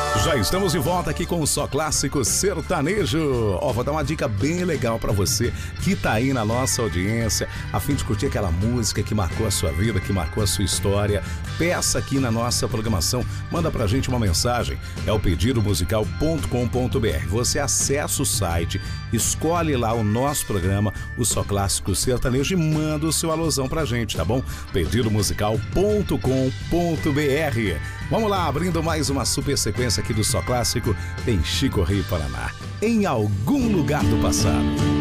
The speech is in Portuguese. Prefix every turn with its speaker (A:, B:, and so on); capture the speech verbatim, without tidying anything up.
A: Já estamos de volta aqui com o Só Clássico Sertanejo. Ó, vou dar uma dica bem legal pra você que tá aí na nossa audiência, a fim de curtir aquela música que marcou a sua vida, que marcou a sua história. Peça aqui na nossa programação, manda pra gente uma mensagem. É o pedido musical ponto com ponto br. Você acessa o site, escolhe lá o nosso programa, o Só Clássico Sertanejo, e manda o seu alusão pra gente, tá bom? pedido musical ponto com ponto br. Vamos lá, abrindo mais uma super sequência aqui do Só Clássico, tem Chico Rei Paraná, Em Algum Lugar do Passado.